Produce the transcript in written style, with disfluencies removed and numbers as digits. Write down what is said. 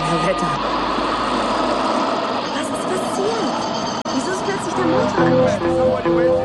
Wetter. Was ist passiert? Wieso ist plötzlich der Motor angesprungen?